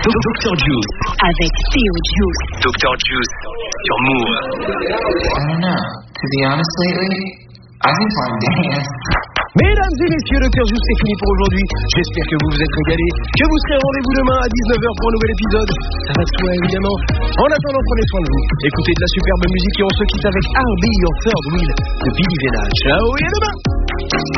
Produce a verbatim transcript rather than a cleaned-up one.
docteur Juice. Avec Théo Juice. docteur Juice sur Move. I don't know. To be honest lately, I just want to dance. Mesdames et messieurs, docteur Juice, c'est fini pour aujourd'hui. J'espère que vous vous êtes régalés, que vous serez au rendez-vous demain à dix-neuf heures pour un nouvel épisode. Ça va de soi, évidemment. En attendant, prenez soin de vous. Écoutez de la superbe musique et on se quitte avec I'll Be Your Third Wheel de Billy Vena. Ciao et à demain.